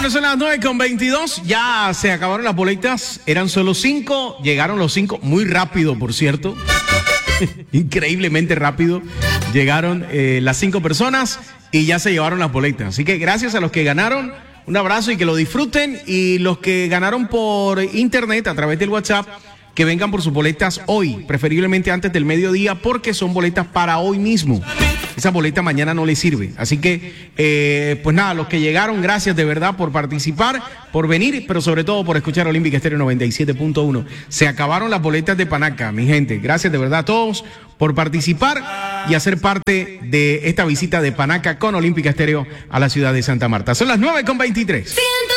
Señores, son las 9:22. Ya se acabaron las boletas. Eran solo 5. Llegaron los 5. Muy rápido, por cierto. Increíblemente rápido. Llegaron las 5 personas y ya se llevaron las boletas. Así que gracias a los que ganaron. Un abrazo y que lo disfruten. Y los que ganaron por internet a través del WhatsApp, que vengan por sus boletas hoy, preferiblemente antes del mediodía, porque son boletas para hoy mismo. Esa boleta mañana no les sirve. Así que, pues nada, los que llegaron, gracias de verdad por participar, por venir, pero sobre todo por escuchar Olímpica Estéreo 97.1. Se acabaron las boletas de Panaca, mi gente. Gracias de verdad a todos por participar y hacer parte de esta visita de Panaca con Olímpica Estéreo a la ciudad de Santa Marta. Son las 9:23.